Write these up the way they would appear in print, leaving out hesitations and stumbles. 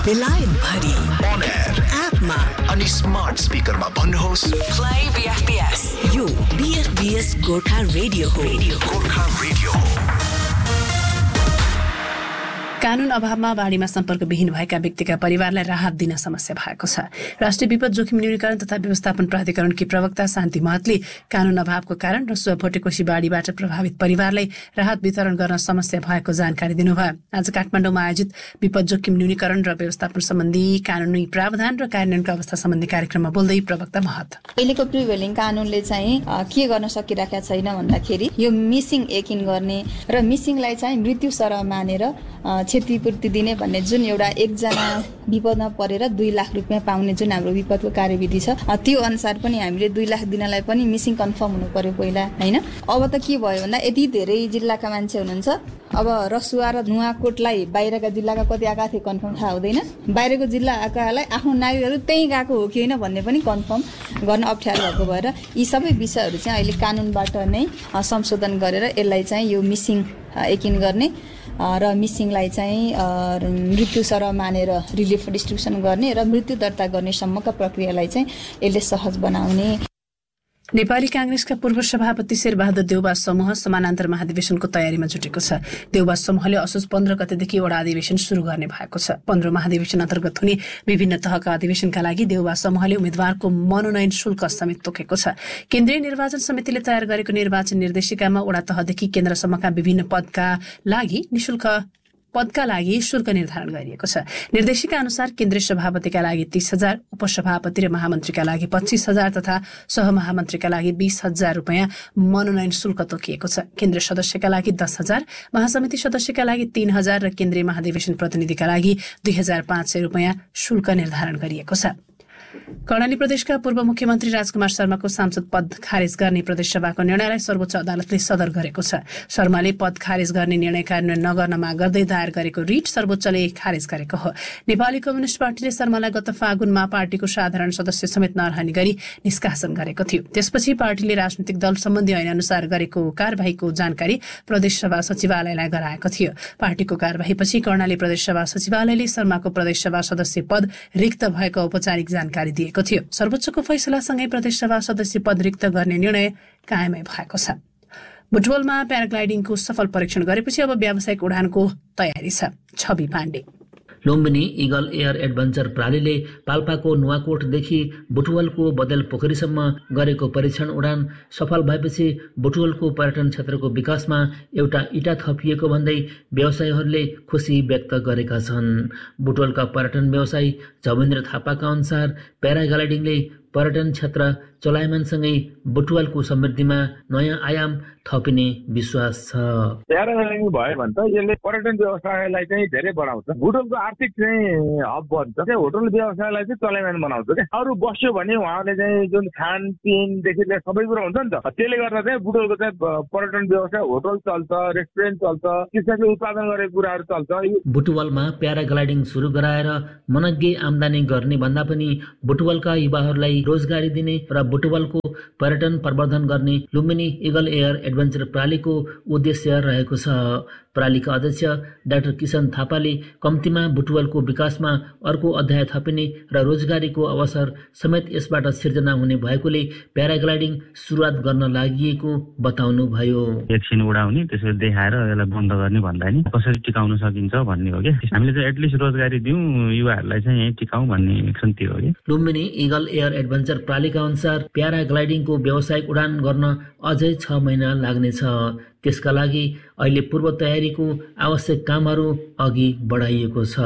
बेलायत भरि on air एपमा अनि स्मार्ट स्पिकरमा भन्नुहोस् प्ले बीएफबीएस। यो बीएफबीएस गोर्खा रेडियो हो। गोर्खा रेडियो हो। कानून अभावमा बाढीमा सम्पर्कविहीन भएका व्यक्तिका परिवारलाई राहत दिन समस्या भएको छ। राष्ट्रिय विपद जोखिम न्यूनीकरण तथा व्यवस्थापन प्राधिकरणकी प्रवक्ता शान्ति महतले कानून अभावको कारण रसुवा भोटेकोशी बाढीबाट प्रभावित परिवारलाई राहत वितरण गर्न समस्या भएको जानकारी दिनुभयो। आज काठमाडौँमा आयोजित विपद जोखिम न्यूनीकरण र व्यवस्थापन सम्बन्धी कानूनी प्रावधान र कार्यान्वयनको अवस्था सम्बन्धी कार्यक्रममा बोल्दै प्रवक्ता महत अहिलेको प्रिभेलिङ कानूनले चाहिँ के गर्न सकिरहेका छैन भन्दाखेरि यो मिसिङ यकिन गर्ने र मिसिङलाई चाहिँ मृत्यु सरह मानेर क्षतिपूर्ति दिने भन्ने जुन एउटा एकजना विपदमा परेर 2 लाख रुपियाँ पाउने जुन हाम्रो विपदको कार्यविधि छ त्यो अनुसार पनि हामीले 2 लाख दिनलाई पनि मिसिङ कन्फर्म हुनु पर्यो पहिला हैन। अब त के भयो भन्दा यति धेरै जिल्लाका मान्छे हुनुहुन्छ, अब रसुवा र नुवाकोटलाई बाहिरका जिल्लाका कति आएका थिए कन्फर्म थाहा हुँदैन, बाहिरको जिल्ला आएकालाई आफ्नो नागरिकहरू त्यही गएको हो कि होइन भन्ने पनि कन्फर्म गर्न अप्ठ्यारो भएको भएर यी सबै विषयहरू चाहिँ अहिले कानुनबाट नै संशोधन गरेर यसलाई चाहिँ यो मिसिङ यकिन गर्ने र मिसिङलाई चाहिँ मृत्यु सरह मानेर रिलिफ डिस्ट्रिब्युसन गर्ने र मृत्यु दर्ता गर्ने सम्मका प्रक्रियालाई चाहिँ यसले सहज बनाउने। नेपाली कांग्रेसका पूर्व सभापति शेरबहादुर देउबा समूह समानान्तर महाधिवेशनको तयारीमा जुटेको छ। देउबा समूहले असोज 15 गतेदेखि एउटा अधिवेशन शुरू गर्ने भएको छ। 15 महाधिवेशन अन्तर्गत हुने विभिन्न तहका अधिवेशनका लागि देउबा समूहले उम्मेद्वारको मनोनयन शुल्क समेत तोकेको छ। केन्द्रीय निर्वाचन समितिले तयार गरेको निर्वाचन निर्देशिकामा वडा तहदेखि केन्द्रसम्मका विभिन्न पदका लागि शुल्क निर्धारण गरिएको छ। निर्देशिका अनुसार केन्द्रीय सभापतिका लागि 30,000, उपसभापति र महामन्त्रीका लागि 25,000 तथा सहमहामन्त्रीका लागि 20,000 रुपियाँ मनोनयन शुल्क तोकिएको छ। केन्द्रीय सदस्यका लागि 10,000, महासमिति सदस्यका लागि 3,000 र केन्द्रीय महाधिवेशन प्रतिनिधिका लागि 2,500 रुपियाँ शुल्क निर्धारण गरिएको छ। कर्णाली प्रदेशका पूर्व मुख्यमन्त्री राजकुमार शर्माको सांसद पद खारेज गर्ने प्रदेशसभाको निर्णयलाई सर्वोच्च अदालतले सदर गरेको छ। शर्माले पद खारेज गर्ने निर्णय कार्यान्वयन नगर्न माग गर्दै दायर गरेको रिट सर्वोच्चले खारेज गरेको हो। नेपाली कम्युनिस्ट पार्टीले शर्मालाई गत फागुनमा पार्टीको साधारण सदस्य समेत नरहने गरी निष्कासन गरेको थियो। त्यसपछि पार्टीले राजनीतिक दल सम्बन्धी ऐन अनुसार गरेको कार्यवाहीको जानकारी प्रदेशसभा सचिवालयलाई गराएको थियो। पार्टीको कार्यवाहीपछि कर्णाली प्रदेशसभा सचिवालयले शर्माको प्रदेशसभा सदस्य पद रिक्त भएको औपचारिक जानकारी दिएको थियो। सर्वोच्चको फैसलासँगै प्रदेशसभा सदस्य पद रिक्त गर्ने निर्णय कायमै भएको छ। बुटवलमा प्याराग्लाइडिङको सफल परीक्षण गरेपछि अब व्यावसायिक उडानको तयारी छ। छवि Pandey. Lumbini eagle air adventure प्रणालीले पाल्पाको नुवाकोटदेखि बुटवलको बदेल पोखरीसम्म गरेको परीक्षण उडान सफल भएपछि बुटवलको पर्यटन क्षेत्रको विकासमा एउटा इँटा थपिएको भन्दै व्यवसायीहरूले खुसी व्यक्त गरेका छन्। बुटवलका पर्यटन व्यवसायी झमेन्द्र थापाका अनुसार प्याराग्लाइडिङले पर्यटन क्षेत्र चलायमानसँगै बुटवलको समृद्धिमा नयाँ आयाम थपिने विश्वास छ। प्याराग्लाइडिङ भयो भने त यसले पर्यटन व्यवसायलाई चाहिँ धेरै बढाउँछ। बुटवलको आर्थिक चाहिँ हब बन्छ। होटल व्यवसायलाई चाहिँ चलायमान बनाउँछ क्या। अरू बस्यो भने उहाँले चाहिँ जुन खानपिनदेखि लिएर सबै कुरा हुन्छ नि त, त्यसले गर्दा चाहिँ बुटवलको चाहिँ पर्यटन व्यवसाय, होटल चल्छ, रेस्टुरेन्ट चल्छ, कृषकले उत्पादन गरेको कुराहरू चल्छ। बुटवलमा प्याराग्लाइडिङ सुरु गराएर मनग्गे आमदानी गर्ने भन्दा पनि बुटवलका युवाहरूलाई रोजगारी दिने र बुटवलको पर्यटन प्रवर्धन गर्ने लुम्बिनी इगल एयर एडभेन्चर प्रणालीको उद्देश्य रहेको छ। प्रणालीका अध्यक्ष डाक्टर किशन थापाले कम्तीमा बुटवलको विकासमा अर्को अध्याय थपिने र रोजगारीको अवसर समेत यसबाट सिर्जना हुने भएकोले प्याराग्लाइडिङ सुरुवात गर्न लागि बताउनु भयो। एकछिन उडाउने त्यसरी देखाएर यसलाई बन्द गर्ने भन्दा नि कसरी टिकाउन सकिन्छ भन्ने हो कि हामीले चाहिँ एटलिस्ट रोजगारी दिउँ युवाहरूलाई चाहिँ यही टिकाउँ भन्ने एक्सन त्यो हो कि। लुम्बिनी इगल एयर एडभेन्चर प्रणालीका अनुसार प्याराग्लाइडिङको व्यावसायिक उडान गर्न अझै 6 महिना लाग्नेछ। त्यसका लागि अहिले पूर्व तयारीको आवश्यक कामहरू अघि बढाइएको छ।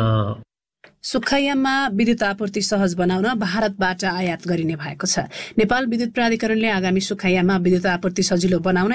सुक्खायाममा विद्युत आपूर्ति सहज बनाउन भारतबाट आयात गरिने भएको छ। नेपाल विद्युत प्राधिकरणले आगामी सुक्खायाममा विद्युत आपूर्ति सजिलो बनाउन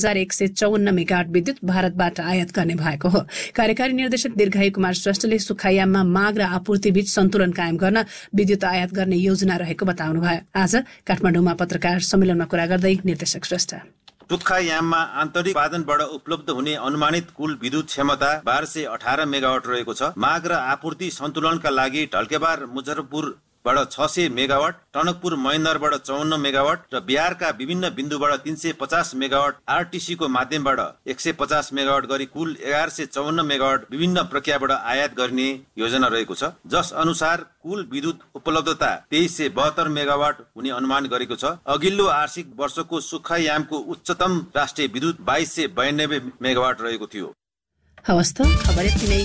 1154 मेगावाट विद्युत भारतबाट आयात गर्ने भएको हो। कार्यकारी निर्देशक दीर्घायु कुमार श्रेष्ठले सुक्खायाममा माग र आपूर्ति बीच सन्तुलन कायम गर्न विद्युत आयात गर्ने योजना रहेको बताउनुभयो। आज काठमाडौँमा पत्रकार सम्मेलनमा कुरा गर्दै निर्देशक श्रेष्ठ सुक्खायाममा आन्तरिक उत्पादनबाट उपलब्ध हुने अनुमानित कुल विद्युत क्षमता 1218 मेगावाट रहेको छ। माग र आपूर्ति सन्तुलनका लागि ढल्केबार मुजफ्फरपुर बाट 600 मेगावाट, टनकपुर महेन्द्रबाट 54 मेगावाट र बिहारका विभिन्न बिन्दुबाट 350 मेगावाट, आरटीसी को माध्यमबाट 150 मेगावाट गरी कुल 1154 मेगावाट विभिन्न प्रक्रियाबाट आयात गर्ने योजना रहेको छ, जस अनुसार कुल विद्युत उपलब्धता 2372 मेगावाट हुने अनुमान गरेको छ। अघिल्लो आर्थिक वर्षको सुक्खायामको उच्चतम राष्ट्रिय विद्युत 2292 मेगावाट रहेको थियो। हवस् त, खबर यति नै।